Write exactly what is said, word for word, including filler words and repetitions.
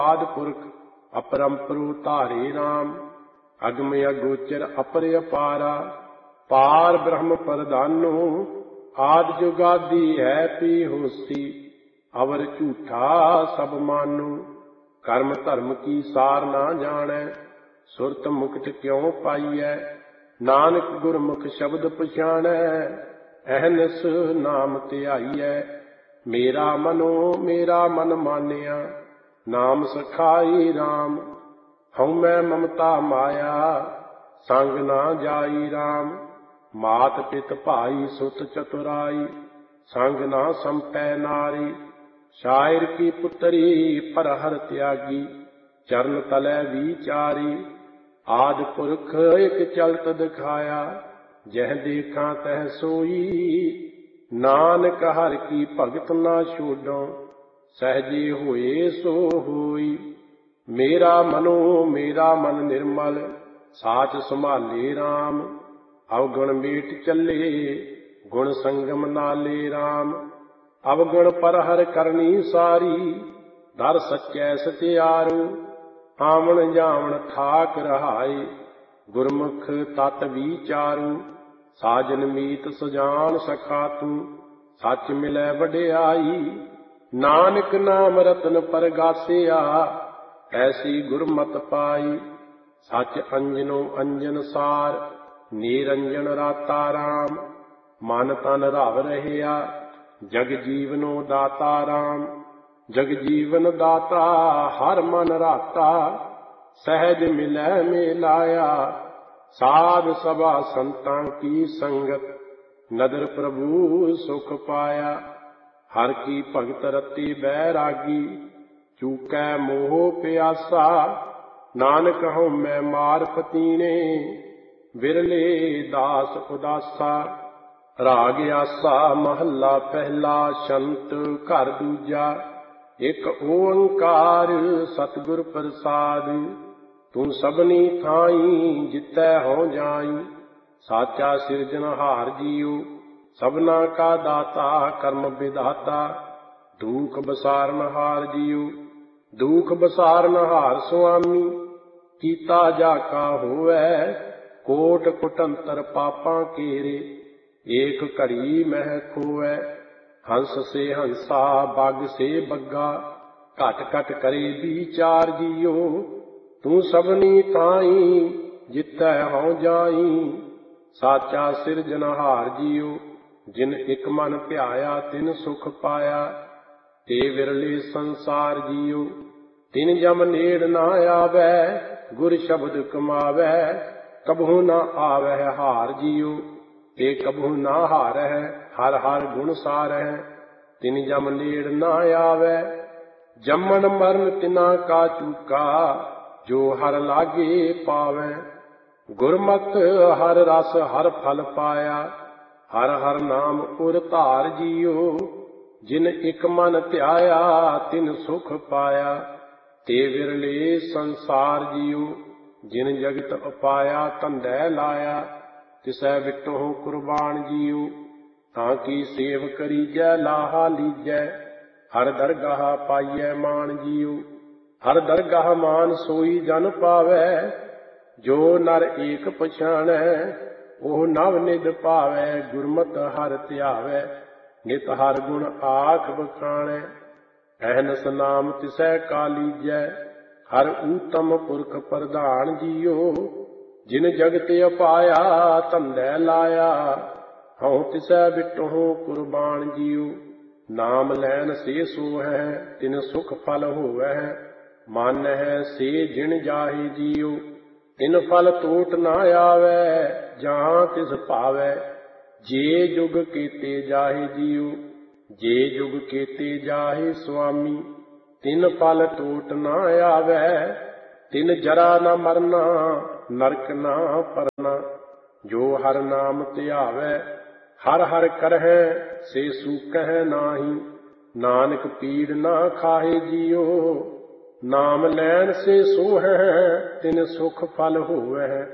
आदि पुरख अपरंपरु धारे राम। अगम अगोचर अपर अपारा पार ब्रह्म प्रधानो। आदि जुगादि है पी होसी अवर झूठा सब मानो। कर्म धर्म की सार ना जाने सुरत मुकुट क्यों पाइयै। नानक गुरमुख शब्द पछाणै अहनस नाम ध्याइयै। मेरा मनो मेरा मन मानिया नाम सखाई राम। हऊँ मैं ममता माया संग ना जाई राम। मात पित भाई सुत चतुराई संग ना संपै नारी। शायर की पुत्री पर हर त्यागी चरण तलै विचारी। आदि पुरख एक चलत दिखाया जह देखा तह सोई। नानक हर की भगत ना छोड़ो सहजे होए सो होई। मेरा मनो मेरा मन निर्मल साच संभाले राम। अवगुण मेट चले गुण संगम नाले राम। अवगुण पर हर करनी सारी दर सच्चै सत्यारो। आवन जावन ठाक रहाए गुरमुख तत विचारू। साजन मीत सजान सखा तू सच मिलै वड्याई। नानक नाम रतन परगासिया ऐसी गुरमत पाई। सच अंजनो अंजन सार निरंजन राता राम। मन तन रव रहया जग जीवनो दाता राम। जग जीवन दाता हर मन राता सहज मिलै मिलाया। साध सभा संतां की संगत नदर प्रभु सुख पाया। हर की भगत रति बैरागी चूकै मोह प्यासा। नानक हूँ मैं मार पतीने बिरले दास उदासा। राग आसा महला पहला शंत घर दूजा। एक ओंकार सतगुर प्रसाद तू सबनी थाई जितै हो जाई। साचा सिरजनहार जियो सबना का दाता कर्म विधाता। दुख बसारनहार जियो दुख बसारनहार स्वामी। कीता जाका होवै कोट कुटंतर पापां केरे। एक घड़ी मह खोवै हंस से हंसा बग से बग्गा। घट घट करे विचार जियो तू सबनी थाई जितै हो जाई। साचा सिरजनहार जियो जिन एक मन ध्याया तिन सुख पाया। ते विरले संसार जियो तिन जम नेड़ ना आवै। गुर शब्द कमावै कबहू न आवै हार जियो। ते कबहू ना हारै हर हर गुण सारै। तिन जम नेड़ ना आवै जमन मरण तिना का चूका। जो हर लागे पावै गुरमत हर रस हर फल पाया। हर हर नाम उर धार जियो जिन एक मन ध्याया तिन सुख पाया। ते विरले संसार जियो जिन जगत उपाया धंधै लाया। तिसै विटो कुर्बान जियो ताकि सेव करीजै लाहा लीजै। हर दरगाह पाइयै मान जियो हर दरगाह मान सोई जन पावै। जो नर एक पछाणै ओह नव निध पावै। गुरमत हर ध्यावै नित हर गुण आख बखाणै। अहनस नाम तिसै का लीजै हर ऊतम पुरख प्रधान जियो। जिन जगत अपाया धंधै लाया हऊँ तिसै बिटो कुर्बान जियो। नाम लैन से सो है तिन सुख फल होवै। मन है से जिन जाहि जियो तिन फल टोट ना आवै। जहाँ तिस पावै जे जुग केते जाहि जियो। जे जुग केते जाहि स्वामी तिन फल टोट ना आवै। तिन जरा न मरना नरक ना परना। जो हर नाम ध्यावै हर हर करहै से सूकह नाही। नानक पीड़ ना खाहे जियो नाम लैन से सोहै तिन सुख फल होवै।